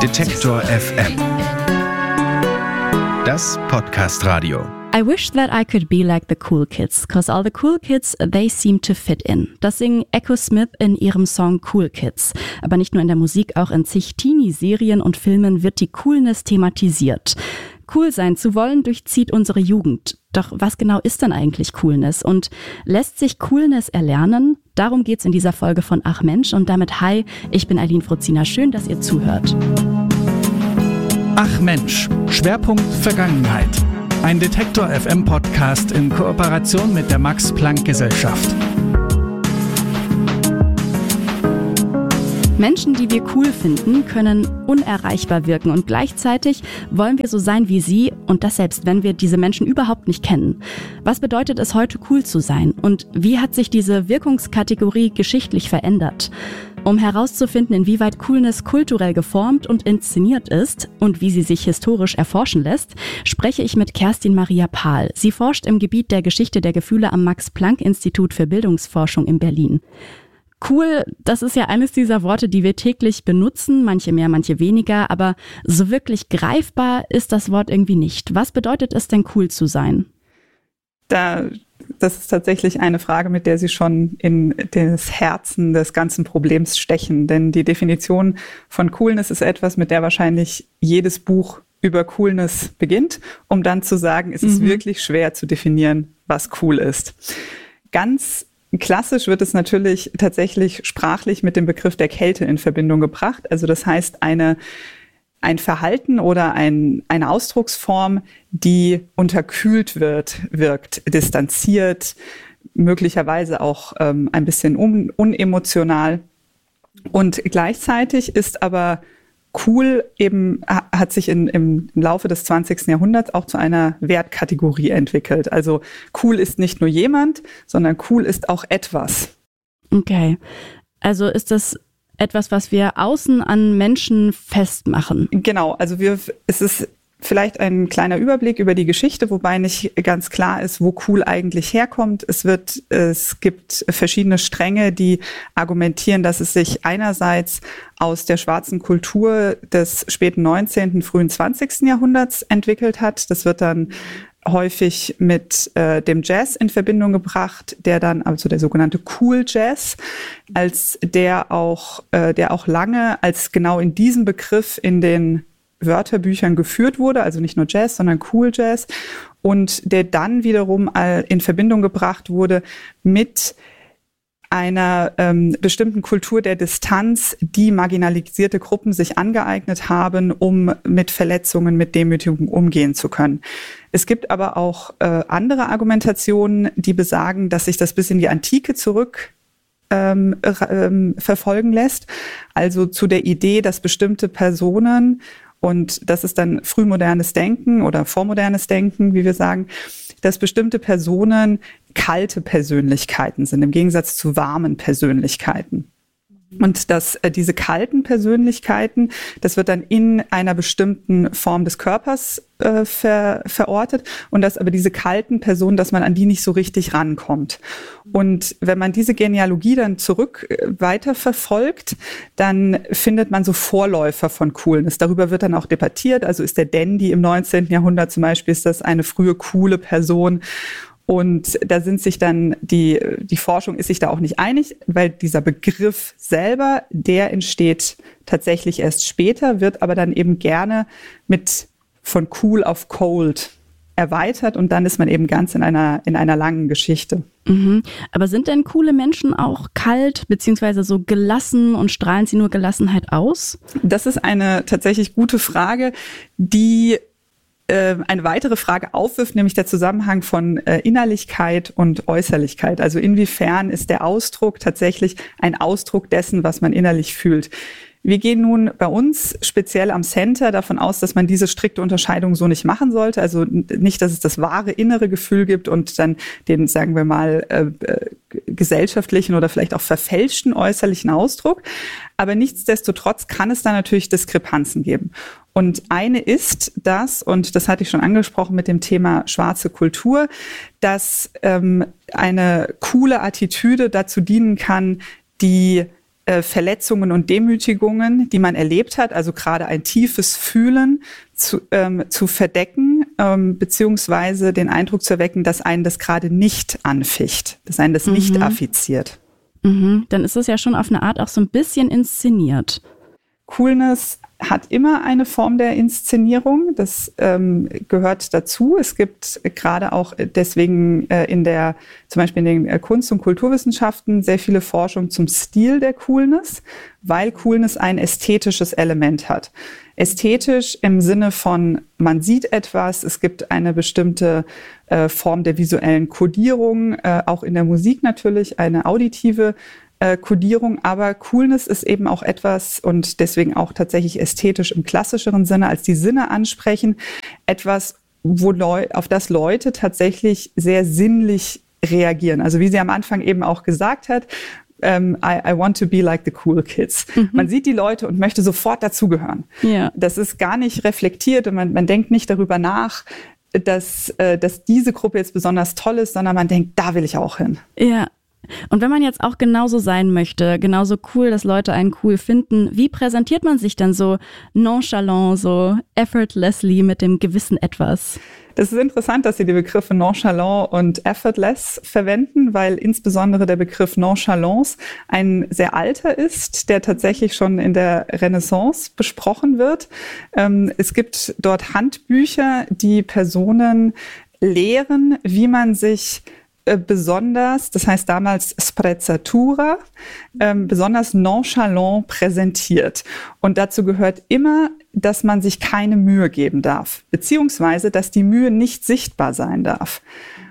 Detektor FM. Das Podcast-Radio. I wish that I could be like the cool kids, cause all the cool kids, they seem to fit in. Das singen Echo Smith in ihrem Song Cool Kids. Aber nicht nur in der Musik, auch in zig Teenie-Serien und Filmen wird die Coolness thematisiert. Cool sein zu wollen durchzieht unsere Jugend. Doch was genau ist denn eigentlich Coolness? Und lässt sich Coolness erlernen? Darum geht's in dieser Folge von Ach Mensch. Und damit hi, ich bin Aline Fruzina. Schön, dass ihr zuhört. Ach Mensch, Schwerpunkt Vergangenheit. Ein Detektor FM Podcast in Kooperation mit der Max-Planck-Gesellschaft. Menschen, die wir cool finden, können unerreichbar wirken und gleichzeitig wollen wir so sein wie sie und das selbst, wenn wir diese Menschen überhaupt nicht kennen. Was bedeutet es heute, cool zu sein und wie hat sich diese Wirkungskategorie geschichtlich verändert? Um herauszufinden, inwieweit Coolness kulturell geformt und inszeniert ist und wie sie sich historisch erforschen lässt, spreche ich mit Kerstin Maria Pahl. Sie forscht im Gebiet der Geschichte der Gefühle am Max-Planck-Institut für Bildungsforschung in Berlin. Cool, das ist ja eines dieser Worte, die wir täglich benutzen, manche mehr, manche weniger, aber so wirklich greifbar ist das Wort irgendwie nicht. Was bedeutet es denn, cool zu sein? Das ist tatsächlich eine Frage, mit der Sie schon in das Herzen des ganzen Problems stechen. Denn die Definition von Coolness ist etwas, mit der wahrscheinlich jedes Buch über Coolness beginnt, um dann zu sagen, es ist wirklich schwer zu definieren, was cool ist. Ganz klassisch wird es natürlich tatsächlich sprachlich mit dem Begriff der Kälte in Verbindung gebracht. Also das heißt, ein Verhalten oder eine Ausdrucksform, die unterkühlt wirkt, distanziert, möglicherweise auch ein bisschen unemotional. Und gleichzeitig ist aber cool eben, hat sich im Laufe des 20. Jahrhunderts auch zu einer Wertkategorie entwickelt. Also cool ist nicht nur jemand, sondern cool ist auch etwas. Okay, also ist das etwas, was wir außen an Menschen festmachen? Genau, also es ist vielleicht ein kleiner Überblick über die Geschichte, wobei nicht ganz klar ist, wo cool eigentlich herkommt. Es gibt verschiedene Stränge, die argumentieren, dass es sich einerseits aus der schwarzen Kultur des späten 19., frühen 20. Jahrhunderts entwickelt hat. Das wird dann häufig mit dem Jazz in Verbindung gebracht, also der sogenannte Cool Jazz, der auch lange als genau in diesem Begriff in den Wörterbüchern geführt wurde, also nicht nur Jazz, sondern Cool Jazz, und der dann wiederum in Verbindung gebracht wurde mit einer bestimmten Kultur der Distanz, die marginalisierte Gruppen sich angeeignet haben, um mit Verletzungen, mit Demütigung umgehen zu können. Es gibt aber auch andere Argumentationen, die besagen, dass sich das bis in die Antike zurück verfolgen lässt, also zu der Idee, dass bestimmte Personen, und das ist dann frühmodernes Denken oder vormodernes Denken, wie wir sagen, dass bestimmte Personen kalte Persönlichkeiten sind, im Gegensatz zu warmen Persönlichkeiten. Und dass diese kalten Persönlichkeiten, das wird dann in einer bestimmten Form des Körpers verortet, und dass aber diese kalten Personen, dass man an die nicht so richtig rankommt. Und wenn man diese Genealogie dann weiter verfolgt, dann findet man so Vorläufer von Coolness. Darüber wird dann auch debattiert. Also ist der Dandy im 19. Jahrhundert zum Beispiel, ist das eine frühe coole Person? Und da sind sich dann die Forschung ist sich da auch nicht einig, weil dieser Begriff selber, der entsteht tatsächlich erst später, wird aber dann eben gerne von cool auf cold erweitert, und dann ist man eben ganz in einer langen Geschichte. Mhm. Aber sind denn coole Menschen auch kalt beziehungsweise so gelassen und strahlen sie nur Gelassenheit aus? Das ist eine tatsächlich gute Frage, die eine weitere Frage aufwirft, nämlich der Zusammenhang von Innerlichkeit und Äußerlichkeit. Also inwiefern ist der Ausdruck tatsächlich ein Ausdruck dessen, was man innerlich fühlt. Wir gehen nun bei uns speziell am Center davon aus, dass man diese strikte Unterscheidung so nicht machen sollte. Also nicht, dass es das wahre innere Gefühl gibt und dann den, sagen wir mal, gesellschaftlichen oder vielleicht auch verfälschten äußerlichen Ausdruck. Aber nichtsdestotrotz kann es da natürlich Diskrepanzen geben. Und eine ist das, und das hatte ich schon angesprochen mit dem Thema schwarze Kultur, dass eine coole Attitüde dazu dienen kann, die Verletzungen und Demütigungen, die man erlebt hat, also gerade ein tiefes Fühlen zu verdecken, beziehungsweise den Eindruck zu erwecken, dass einen das gerade nicht anficht, dass einen das nicht affiziert. Mhm. Dann ist es ja schon auf eine Art auch so ein bisschen inszeniert. Coolness hat immer eine Form der Inszenierung, das gehört dazu. Es gibt gerade auch deswegen zum Beispiel in den Kunst- und Kulturwissenschaften sehr viele Forschung zum Stil der Coolness, weil Coolness ein ästhetisches Element hat. Ästhetisch im Sinne von, man sieht etwas, es gibt eine bestimmte Form der visuellen Kodierung, auch in der Musik natürlich, eine auditive Kodierung, aber Coolness ist eben auch etwas und deswegen auch tatsächlich ästhetisch im klassischeren Sinne, als die Sinne ansprechen, etwas, auf das Leute tatsächlich sehr sinnlich reagieren. Also wie sie am Anfang eben auch gesagt hat, I want to be like the cool kids. Man sieht die Leute und möchte sofort dazugehören. Ja. Das ist gar nicht reflektiert und man denkt nicht darüber nach, dass diese Gruppe jetzt besonders toll ist, sondern man denkt, da will ich auch hin. Ja. Und wenn man jetzt auch genauso sein möchte, genauso cool, dass Leute einen cool finden, wie präsentiert man sich dann so nonchalant, so effortlessly mit dem gewissen Etwas? Das ist interessant, dass Sie die Begriffe nonchalant und effortless verwenden, weil insbesondere der Begriff Nonchalance ein sehr alter ist, der tatsächlich schon in der Renaissance besprochen wird. Es gibt dort Handbücher, die Personen lehren, wie man sich besonders, das heißt damals sprezzatura, besonders nonchalant präsentiert. Und dazu gehört immer, dass man sich keine Mühe geben darf, beziehungsweise, dass die Mühe nicht sichtbar sein darf.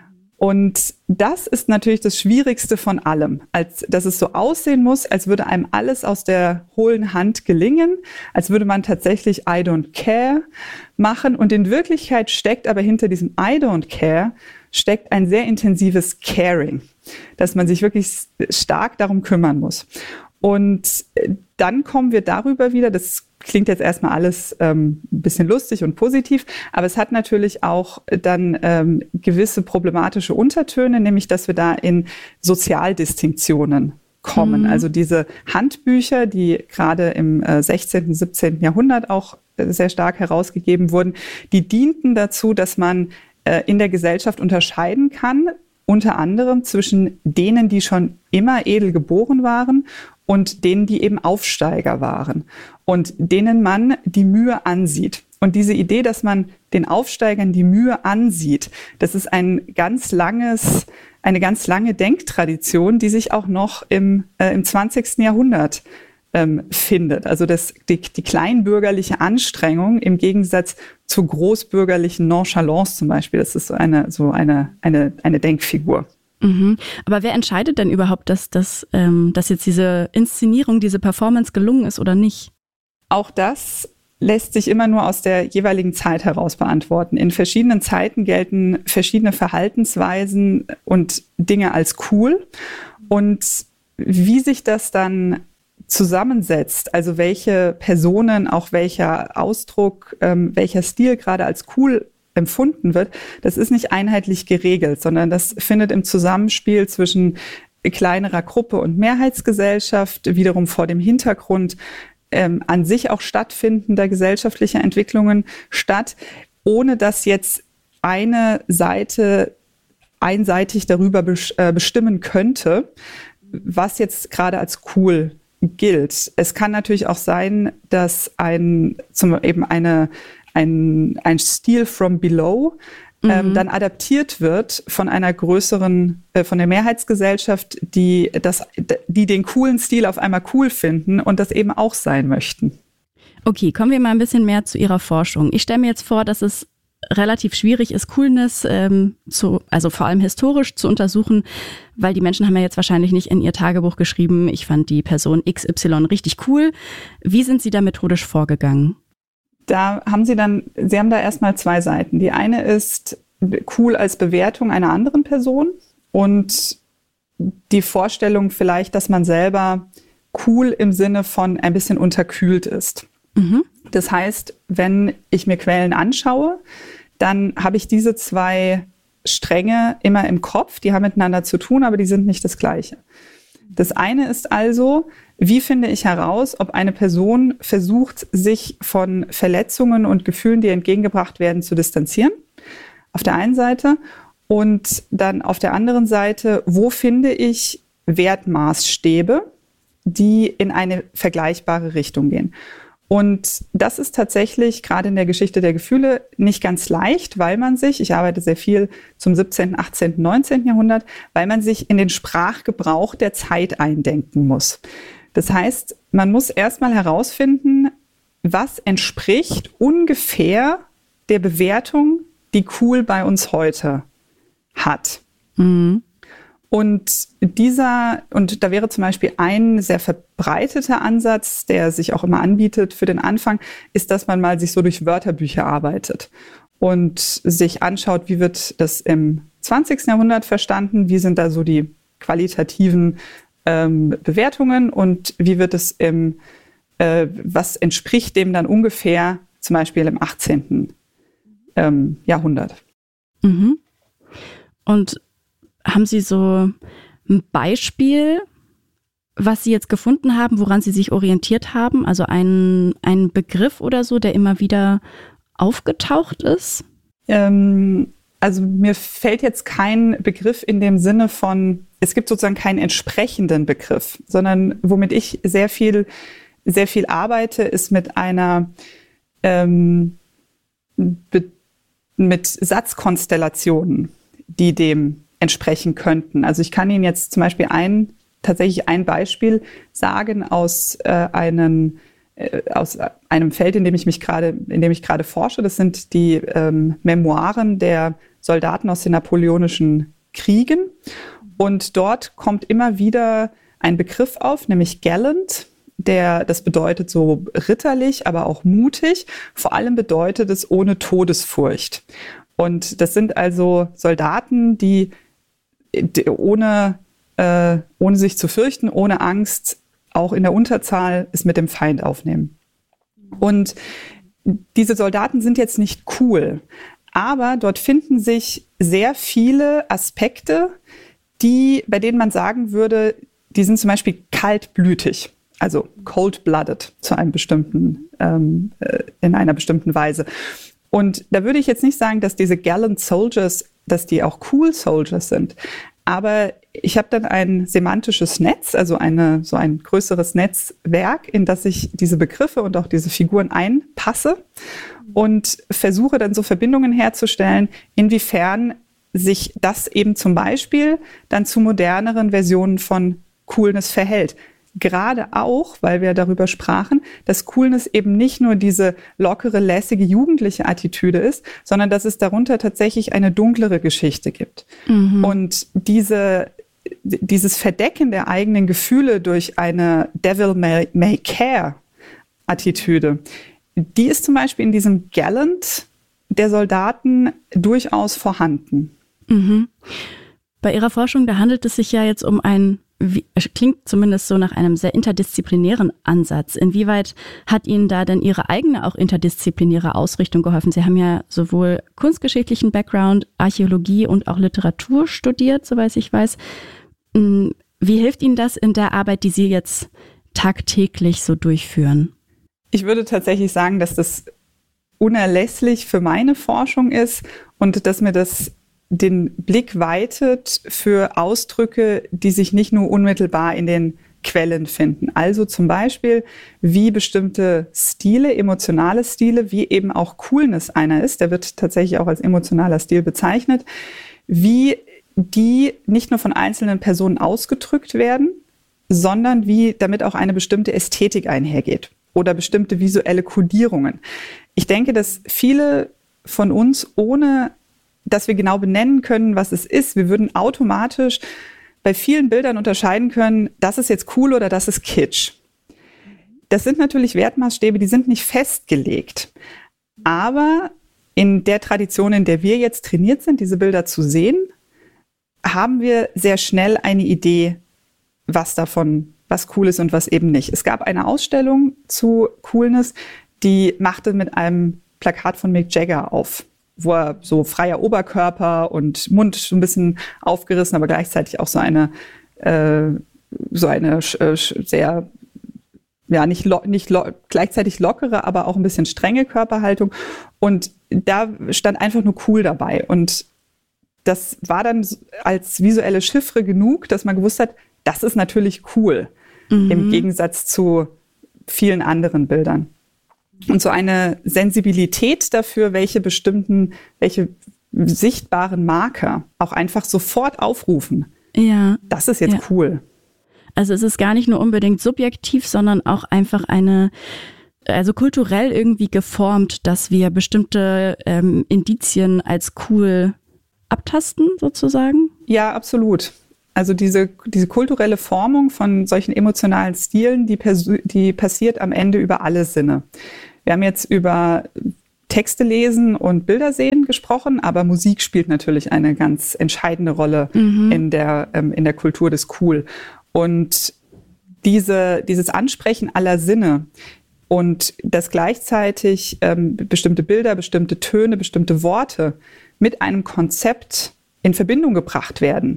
Und das ist natürlich das Schwierigste von allem, dass es so aussehen muss, als würde einem alles aus der hohlen Hand gelingen, als würde man tatsächlich I don't care machen. Und in Wirklichkeit steckt aber hinter diesem I don't care steckt ein sehr intensives Caring, dass man sich wirklich stark darum kümmern muss. Und dann kommen wir darüber wieder, das klingt jetzt erstmal alles ein bisschen lustig und positiv, aber es hat natürlich auch dann gewisse problematische Untertöne, nämlich dass wir da in Sozialdistinktionen kommen. Also diese Handbücher, die gerade im 16., 17. Jahrhundert auch sehr stark herausgegeben wurden, die dienten dazu, dass man in der Gesellschaft unterscheiden kann, unter anderem zwischen denen, die schon immer edel geboren waren und denen, die eben Aufsteiger waren und denen man die Mühe ansieht. Und diese Idee, dass man den Aufsteigern die Mühe ansieht, das ist eine ganz lange Denktradition, die sich auch noch im 20. Jahrhundert findet. Also die kleinbürgerliche Anstrengung im Gegensatz zur großbürgerlichen Nonchalance zum Beispiel, das ist so eine Denkfigur. Mhm. Aber wer entscheidet denn überhaupt, dass jetzt diese Inszenierung, diese Performance gelungen ist oder nicht? Auch das lässt sich immer nur aus der jeweiligen Zeit heraus beantworten. In verschiedenen Zeiten gelten verschiedene Verhaltensweisen und Dinge als cool. Und wie sich das dann zusammensetzt, also welche Personen, auch welcher Ausdruck, welcher Stil gerade als cool empfunden wird, das ist nicht einheitlich geregelt, sondern das findet im Zusammenspiel zwischen kleinerer Gruppe und Mehrheitsgesellschaft wiederum vor dem Hintergrund an sich auch stattfindender gesellschaftlicher Entwicklungen statt, ohne dass jetzt eine Seite einseitig darüber bestimmen könnte, was jetzt gerade als cool gilt. Es kann natürlich auch sein, dass ein Stil from below dann adaptiert wird von einer größeren, von der Mehrheitsgesellschaft, die den coolen Stil auf einmal cool finden und das eben auch sein möchten. Okay, kommen wir mal ein bisschen mehr zu Ihrer Forschung. Ich stelle mir jetzt vor, dass es relativ schwierig ist, Coolness also vor allem historisch zu untersuchen, weil die Menschen haben ja jetzt wahrscheinlich nicht in ihr Tagebuch geschrieben, ich fand die Person XY richtig cool. Wie sind Sie da methodisch vorgegangen? Sie haben da erstmal zwei Seiten. Die eine ist cool als Bewertung einer anderen Person und die Vorstellung vielleicht, dass man selber cool im Sinne von ein bisschen unterkühlt ist. Mhm. Das heißt, wenn ich mir Quellen anschaue, dann habe ich diese zwei Stränge immer im Kopf. Die haben miteinander zu tun, aber die sind nicht das Gleiche. Das eine ist also, wie finde ich heraus, ob eine Person versucht, sich von Verletzungen und Gefühlen, die entgegengebracht werden, zu distanzieren, auf der einen Seite. Und dann auf der anderen Seite, wo finde ich Wertmaßstäbe, die in eine vergleichbare Richtung gehen. Und das ist tatsächlich gerade in der Geschichte der Gefühle nicht ganz leicht, weil man sich, ich arbeite sehr viel zum 17., 18., 19. Jahrhundert, weil man sich in den Sprachgebrauch der Zeit eindenken muss. Das heißt, man muss erstmal herausfinden, was entspricht ungefähr der Bewertung, die cool bei uns heute hat. Mhm. Und da wäre zum Beispiel ein sehr verbreiteter Ansatz, der sich auch immer anbietet für den Anfang, ist, dass man mal sich so durch Wörterbücher arbeitet und sich anschaut, wie wird das im 20. Jahrhundert verstanden, wie sind da so die qualitativen Bewertungen und wie wird es was entspricht dem dann ungefähr zum Beispiel im 18. Jahrhundert. Mhm. Und haben Sie so ein Beispiel, was Sie jetzt gefunden haben, woran Sie sich orientiert haben? Also ein Begriff oder so, der immer wieder aufgetaucht ist? Also mir fällt jetzt kein Begriff in dem Sinne von, es gibt sozusagen keinen entsprechenden Begriff, sondern womit ich sehr viel arbeite, ist mit mit Satzkonstellationen, die dem entsprechen könnten. Also ich kann Ihnen jetzt zum Beispiel tatsächlich ein Beispiel sagen aus einem Feld, in dem ich gerade forsche. Das sind die Memoiren der Soldaten aus den napoleonischen Kriegen. Und dort kommt immer wieder ein Begriff auf, nämlich gallant. Das bedeutet so ritterlich, aber auch mutig. Vor allem bedeutet es ohne Todesfurcht. Und das sind also Soldaten, die ohne sich zu fürchten, ohne Angst, auch in der Unterzahl es mit dem Feind aufnehmen. Und diese Soldaten sind jetzt nicht cool, aber dort finden sich sehr viele Aspekte, bei denen man sagen würde, die sind zum Beispiel kaltblütig, also cold-blooded in einer bestimmten Weise. Und da würde ich jetzt nicht sagen, dass diese gallant Soldiers, dass die auch cool Soldiers sind. Aber ich habe dann ein semantisches Netz, also so ein größeres Netzwerk, in das ich diese Begriffe und auch diese Figuren einpasse und versuche dann so Verbindungen herzustellen, inwiefern sich das eben zum Beispiel dann zu moderneren Versionen von Coolness verhält. Gerade auch, weil wir darüber sprachen, dass Coolness eben nicht nur diese lockere, lässige, jugendliche Attitüde ist, sondern dass es darunter tatsächlich eine dunklere Geschichte gibt. Mhm. Und dieses Verdecken der eigenen Gefühle durch eine Devil may care Attitüde, die ist zum Beispiel in diesem Gallant der Soldaten durchaus vorhanden. Mhm. Bei Ihrer Forschung, da handelt es sich ja jetzt um klingt zumindest so nach einem sehr interdisziplinären Ansatz. Inwieweit hat Ihnen da denn Ihre eigene auch interdisziplinäre Ausrichtung geholfen? Sie haben ja sowohl kunstgeschichtlichen Background, Archäologie und auch Literatur studiert, soweit ich weiß. Wie hilft Ihnen das in der Arbeit, die Sie jetzt tagtäglich so durchführen? Ich würde tatsächlich sagen, dass das unerlässlich für meine Forschung ist und dass mir das den Blick weitet für Ausdrücke, die sich nicht nur unmittelbar in den Quellen finden. Also zum Beispiel, wie bestimmte Stile, emotionale Stile, wie eben auch Coolness einer ist, der wird tatsächlich auch als emotionaler Stil bezeichnet, wie die nicht nur von einzelnen Personen ausgedrückt werden, sondern wie damit auch eine bestimmte Ästhetik einhergeht oder bestimmte visuelle Kodierungen. Ich denke, dass viele von uns, ohne dass wir genau benennen können, was es ist, wir würden automatisch bei vielen Bildern unterscheiden können, das ist jetzt cool oder das ist Kitsch. Das sind natürlich Wertmaßstäbe, die sind nicht festgelegt. Aber in der Tradition, in der wir jetzt trainiert sind, diese Bilder zu sehen, haben wir sehr schnell eine Idee, was cool ist und was eben nicht. Es gab eine Ausstellung zu Coolness, die machte mit einem Plakat von Mick Jagger auf, wo er so freier Oberkörper und Mund so ein bisschen aufgerissen, aber gleichzeitig auch so eine sehr gleichzeitig lockere, aber auch ein bisschen strenge Körperhaltung. Und da stand einfach nur cool dabei. Und das war dann als visuelle Chiffre genug, dass man gewusst hat, das ist natürlich cool, im Gegensatz zu vielen anderen Bildern. Und so eine Sensibilität dafür, welche sichtbaren Marker auch einfach sofort aufrufen. Ja. Das ist jetzt cool. Also es ist gar nicht nur unbedingt subjektiv, sondern auch einfach also kulturell irgendwie geformt, dass wir bestimmte Indizien als cool abtasten, sozusagen? Ja, absolut. Also diese kulturelle Formung von solchen emotionalen Stilen, die passiert am Ende über alle Sinne. Wir haben jetzt über Texte lesen und Bilder sehen gesprochen, aber Musik spielt natürlich eine ganz entscheidende Rolle in der Kultur des Cool. Und dieses Ansprechen aller Sinne und dass gleichzeitig bestimmte Bilder, bestimmte Töne, bestimmte Worte mit einem Konzept in Verbindung gebracht werden,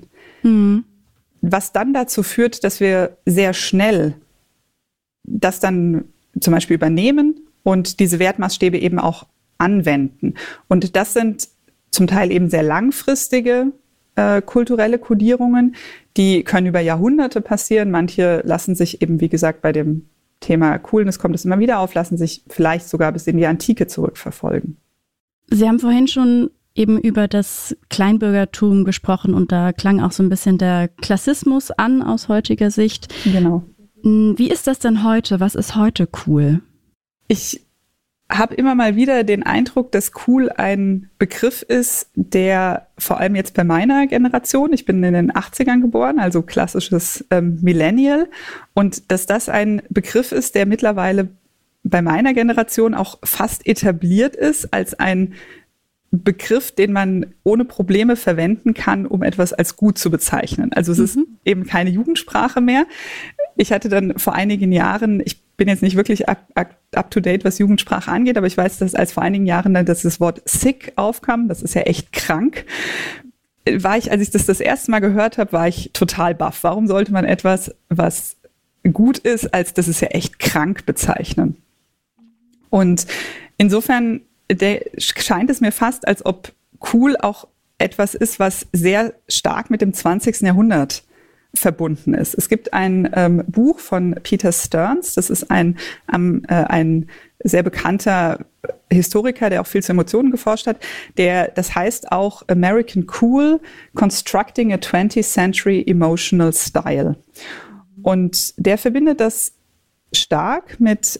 was dann dazu führt, dass wir sehr schnell das dann zum Beispiel übernehmen und diese Wertmaßstäbe eben auch anwenden. Und das sind zum Teil eben sehr langfristige kulturelle Kodierungen, die können über Jahrhunderte passieren. Manche lassen sich eben, wie gesagt, bei dem Thema Coolness kommt es immer wieder auf, lassen sich vielleicht sogar bis in die Antike zurückverfolgen. Sie haben vorhin schon eben über das Kleinbürgertum gesprochen und da klang auch so ein bisschen der Klassismus an aus heutiger Sicht. Genau. Wie ist das denn heute? Was ist heute cool? Ich habe immer mal wieder den Eindruck, dass cool ein Begriff ist, der vor allem jetzt bei meiner Generation, ich bin in den 80ern geboren, also klassisches Millennial, und dass das ein Begriff ist, der mittlerweile bei meiner Generation auch fast etabliert ist als ein Begriff, den man ohne Probleme verwenden kann, um etwas als gut zu bezeichnen. Also es ist eben keine Jugendsprache mehr. Ich hatte dann vor einigen Jahren, ich bin jetzt nicht wirklich up to date, was Jugendsprache angeht, aber ich weiß, dass als vor einigen Jahren dann das Wort sick aufkam, das ist ja echt krank, als ich das erste Mal gehört habe, war ich total baff. Warum sollte man etwas, was gut ist, als das ist ja echt krank bezeichnen? Und insofern scheint es mir fast, als ob cool auch etwas ist, was sehr stark mit dem 20. Jahrhundert verbunden ist. Es gibt ein Buch von Peter Stearns, das ist ein sehr bekannter Historiker, der auch viel zu Emotionen geforscht hat, das heißt auch American Cool, Constructing a 20th Century Emotional Style. Und der verbindet das stark mit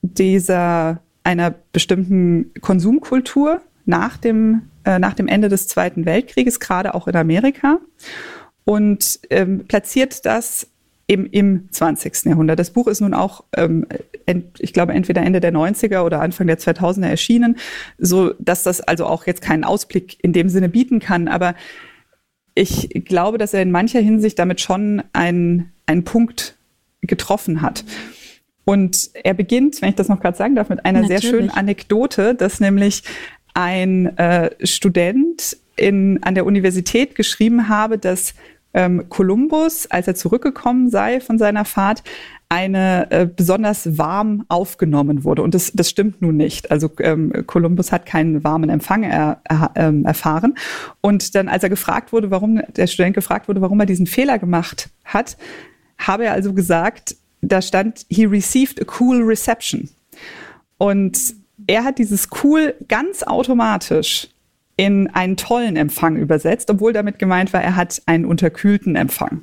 einer bestimmten Konsumkultur nach dem Ende des Zweiten Weltkrieges, gerade auch in Amerika, und platziert das im 20. Jahrhundert. Das Buch ist nun auch, ich glaube, entweder Ende der 90er oder Anfang der 2000er erschienen, so dass das also auch jetzt keinen Ausblick in dem Sinne bieten kann. Aber ich glaube, dass er in mancher Hinsicht damit schon einen Punkt getroffen hat. Und er beginnt, wenn ich das noch gerade sagen darf, mit einer sehr schönen Anekdote, dass nämlich ein Student an der Universität geschrieben habe, dass Kolumbus, als er zurückgekommen sei von seiner Fahrt, besonders warm aufgenommen wurde. Und das stimmt nun nicht. Also Kolumbus hat keinen warmen Empfang erfahren. Und dann, als der Student gefragt wurde, warum er diesen Fehler gemacht hat, habe er also gesagt, da stand, he received a cool reception. Und er hat dieses cool ganz automatisch in einen tollen Empfang übersetzt, obwohl damit gemeint war, er hat einen unterkühlten Empfang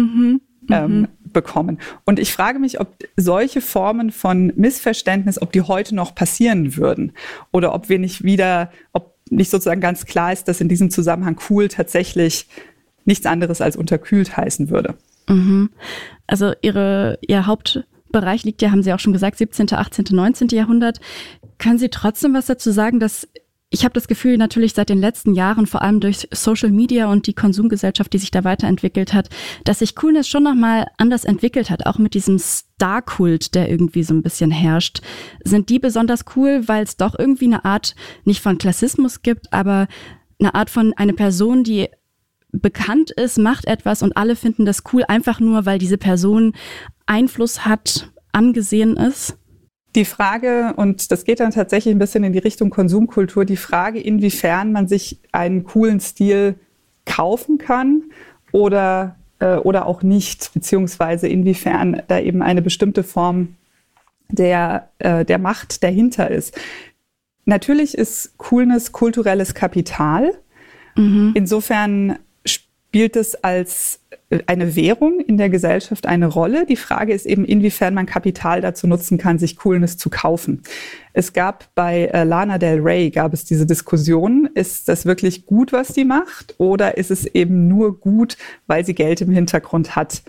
bekommen. Und ich frage mich, ob solche Formen von Missverständnis, ob die heute noch passieren würden oder ob nicht sozusagen ganz klar ist, dass in diesem Zusammenhang cool tatsächlich nichts anderes als unterkühlt heißen würde. Also Ihr Hauptbereich liegt ja, haben Sie auch schon gesagt, 17., 18., 19. Jahrhundert. Können Sie trotzdem was dazu sagen, dass ich habe das Gefühl, natürlich seit den letzten Jahren, vor allem durch Social Media und die Konsumgesellschaft, die sich da weiterentwickelt hat, dass sich Coolness schon nochmal anders entwickelt hat, auch mit diesem Star-Kult, der irgendwie so ein bisschen herrscht. Sind die besonders cool, weil es doch irgendwie eine Art, nicht von Klassismus gibt, aber eine Art von einer Person, die bekannt ist, macht etwas und alle finden das cool, einfach nur, weil diese Person Einfluss hat angesehen ist? Die Frage, und das geht dann tatsächlich ein bisschen in die Richtung Konsumkultur, die Frage, inwiefern man sich einen coolen Stil kaufen kann oder auch nicht, beziehungsweise inwiefern da eben eine bestimmte Form der Macht dahinter ist. Natürlich ist Coolness kulturelles Kapital. Insofern spielt es als eine Währung in der Gesellschaft eine Rolle. Die Frage ist eben, inwiefern man Kapital dazu nutzen kann, sich Coolness zu kaufen. Es gab bei Lana Del Rey diese Diskussion, ist das wirklich gut, was sie macht, oder ist es eben nur gut, weil sie Geld im Hintergrund hat,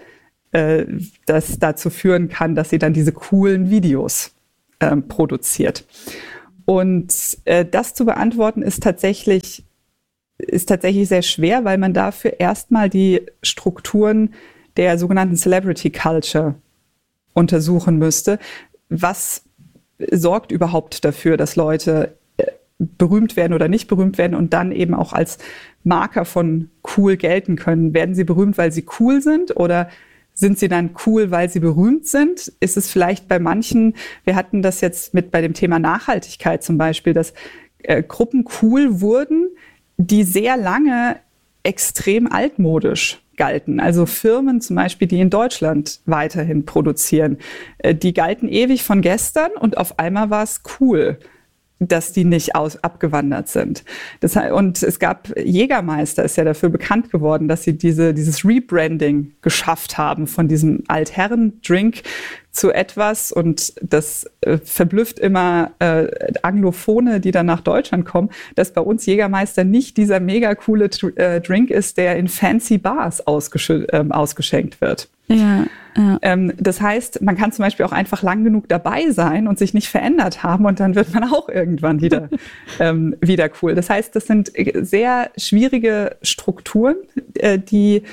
das dazu führen kann, dass sie dann diese coolen Videos produziert. Und das zu beantworten ist tatsächlich sehr schwer, weil man dafür erstmal die Strukturen der sogenannten Celebrity Culture untersuchen müsste. Was sorgt überhaupt dafür, dass Leute berühmt werden oder nicht berühmt werden und dann eben auch als Marker von cool gelten können? Werden sie berühmt, weil sie cool sind, oder sind sie dann cool, weil sie berühmt sind? Ist es vielleicht bei manchen, wir hatten das jetzt bei dem Thema Nachhaltigkeit zum Beispiel, dass Gruppen cool wurden, die sehr lange extrem altmodisch galten. Also Firmen zum Beispiel, die in Deutschland weiterhin produzieren, die galten ewig von gestern und auf einmal war es cool, dass die nicht abgewandert sind. Und es gab, Jägermeister ist ja dafür bekannt geworden, dass sie dieses Rebranding geschafft haben von diesem Altherren-Drink zu etwas, und das verblüfft immer Anglophone, die dann nach Deutschland kommen, dass bei uns Jägermeister nicht dieser mega coole Drink ist, der in fancy Bars ausgeschenkt wird. Ja. Das heißt, man kann zum Beispiel auch einfach lang genug dabei sein und sich nicht verändert haben, und dann wird man auch irgendwann wieder cool. Das heißt, das sind sehr schwierige Strukturen, die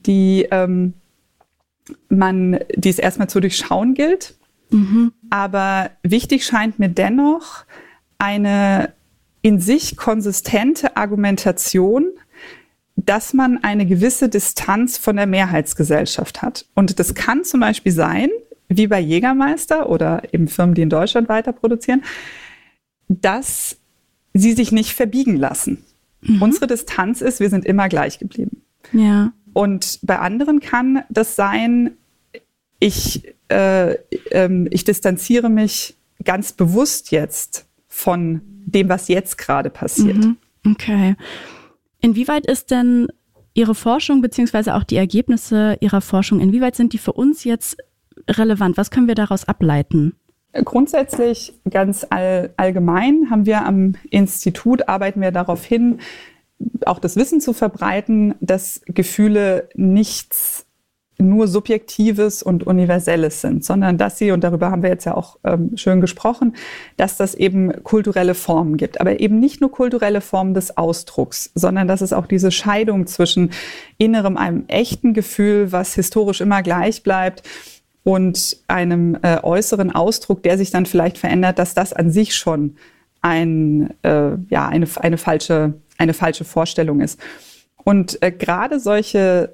es erstmal zu durchschauen gilt. Aber wichtig scheint mir dennoch eine in sich konsistente Argumentation, dass man eine gewisse Distanz von der Mehrheitsgesellschaft hat. Und das kann zum Beispiel sein, wie bei Jägermeister oder eben Firmen, die in Deutschland weiter produzieren, dass sie sich nicht verbiegen lassen. Unsere Distanz ist, wir sind immer gleich geblieben. Ja. Und bei anderen kann das sein, ich distanziere mich ganz bewusst jetzt von dem, was jetzt gerade passiert. Okay. Inwieweit ist denn Ihre Forschung beziehungsweise auch die Ergebnisse Ihrer Forschung, inwieweit sind die für uns jetzt relevant? Was können wir daraus ableiten? Grundsätzlich ganz allgemein haben wir am Institut, arbeiten wir darauf hin, auch das Wissen zu verbreiten, dass Gefühle nichts nur Subjektives und Universelles sind, sondern dass sie, und darüber haben wir jetzt ja auch schön gesprochen, dass das eben kulturelle Formen gibt. Aber eben nicht nur kulturelle Formen des Ausdrucks, sondern dass es auch diese Scheidung zwischen innerem, einem echten Gefühl, was historisch immer gleich bleibt, und einem äußeren Ausdruck, der sich dann vielleicht verändert, dass das an sich schon eine falsche Vorstellung ist. Und gerade solche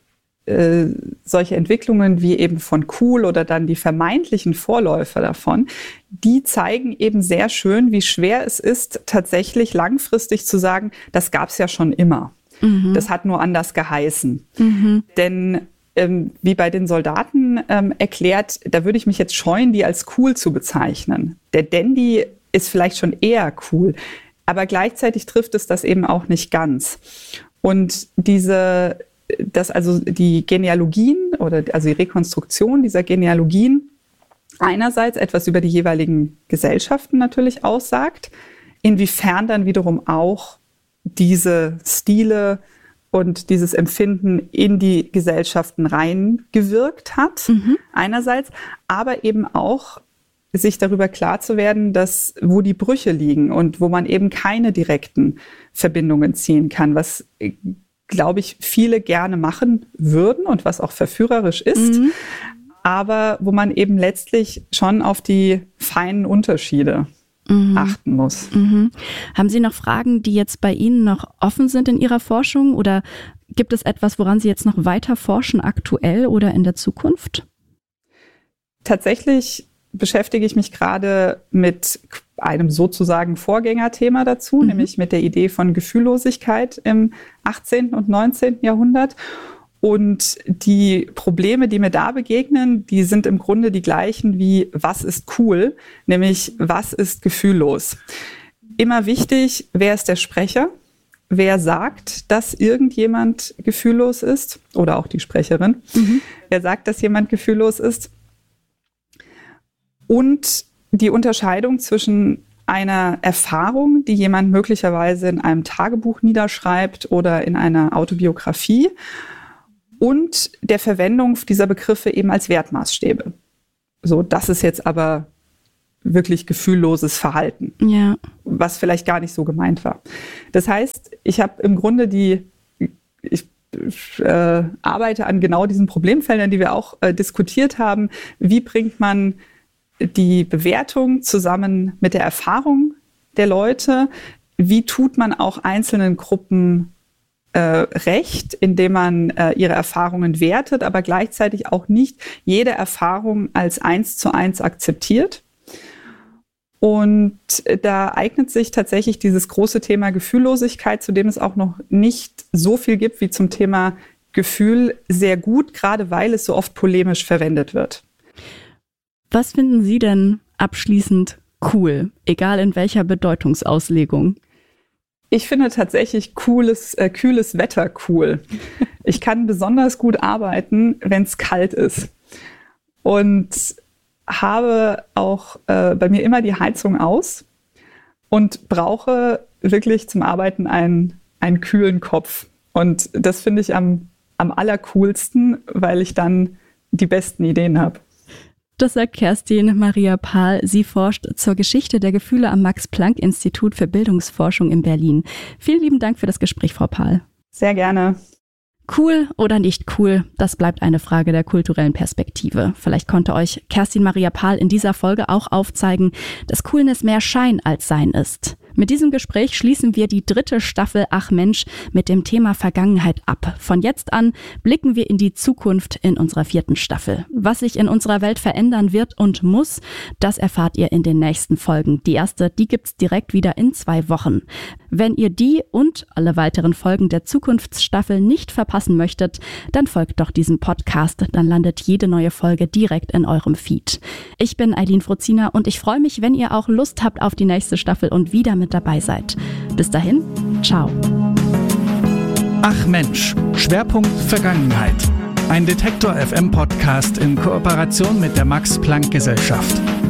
Entwicklungen wie eben von cool oder dann die vermeintlichen Vorläufer davon, die zeigen eben sehr schön, wie schwer es ist, tatsächlich langfristig zu sagen, das gab es ja schon immer. Das hat nur anders geheißen. Denn wie bei den Soldaten erklärt, da würde ich mich jetzt scheuen, die als cool zu bezeichnen. Der Dandy ist vielleicht schon eher cool, aber gleichzeitig trifft es das eben auch nicht ganz. Und dass also die Genealogien also die Rekonstruktion dieser Genealogien einerseits etwas über die jeweiligen Gesellschaften natürlich aussagt, inwiefern dann wiederum auch diese Stile und dieses Empfinden in die Gesellschaften reingewirkt hat, einerseits, aber eben auch sich darüber klar zu werden, wo die Brüche liegen und wo man eben keine direkten Verbindungen ziehen kann, was, glaube ich, viele gerne machen würden und was auch verführerisch ist, aber wo man eben letztlich schon auf die feinen Unterschiede achten muss. Haben Sie noch Fragen, die jetzt bei Ihnen noch offen sind in Ihrer Forschung, oder gibt es etwas, woran Sie jetzt noch weiter forschen, aktuell oder in der Zukunft? Tatsächlich beschäftige ich mich gerade mit einem sozusagen Vorgängerthema dazu, nämlich mit der Idee von Gefühllosigkeit im 18. und 19. Jahrhundert. Und die Probleme, die mir da begegnen, die sind im Grunde die gleichen wie was ist cool, nämlich was ist gefühllos. Immer wichtig, wer ist der Sprecher? Wer sagt, dass irgendjemand gefühllos ist? Oder auch die Sprecherin. Wer sagt, dass jemand gefühllos ist? Und die Unterscheidung zwischen einer Erfahrung, die jemand möglicherweise in einem Tagebuch niederschreibt oder in einer Autobiografie, und der Verwendung dieser Begriffe eben als Wertmaßstäbe. So, das ist jetzt aber wirklich gefühlloses Verhalten, was vielleicht gar nicht so gemeint war. Das heißt, ich habe im Grunde ich arbeite an genau diesen Problemfeldern, die wir auch diskutiert haben. Wie bringt man die Bewertung zusammen mit der Erfahrung der Leute? Wie tut man auch einzelnen Gruppen Recht, indem man ihre Erfahrungen wertet, aber gleichzeitig auch nicht jede Erfahrung als 1:1 akzeptiert? Und da eignet sich tatsächlich dieses große Thema Gefühllosigkeit, zu dem es auch noch nicht so viel gibt wie zum Thema Gefühl, sehr gut, gerade weil es so oft polemisch verwendet wird. Was finden Sie denn abschließend cool, egal in welcher Bedeutungsauslegung? Ich finde tatsächlich kühles Wetter cool. Ich kann besonders gut arbeiten, wenn es kalt ist. Und habe auch bei mir immer die Heizung aus und brauche wirklich zum Arbeiten einen kühlen Kopf. Und das finde ich am allercoolsten, weil ich dann die besten Ideen habe. Das sagt Kerstin Maria Pahl. Sie forscht zur Geschichte der Gefühle am Max-Planck-Institut für Bildungsforschung in Berlin. Vielen lieben Dank für das Gespräch, Frau Pahl. Sehr gerne. Cool oder nicht cool, das bleibt eine Frage der kulturellen Perspektive. Vielleicht konnte euch Kerstin Maria Pahl in dieser Folge auch aufzeigen, dass Coolness mehr Schein als Sein ist. Mit diesem Gespräch schließen wir die 3. Staffel Ach Mensch mit dem Thema Vergangenheit ab. Von jetzt an blicken wir in die Zukunft in unserer 4. Staffel. Was sich in unserer Welt verändern wird und muss, das erfahrt ihr in den nächsten Folgen. Die erste, die gibt's direkt wieder in 2 Wochen. Wenn ihr die und alle weiteren Folgen der Zukunftsstaffel nicht verpassen möchtet, dann folgt doch diesem Podcast. Dann landet jede neue Folge direkt in eurem Feed. Ich bin Eileen Fruzina und ich freue mich, wenn ihr auch Lust habt auf die nächste Staffel und wieder mit dabei seid. Bis dahin, ciao. Ach Mensch, Schwerpunkt Vergangenheit. Ein Detektor FM Podcast in Kooperation mit der Max-Planck-Gesellschaft.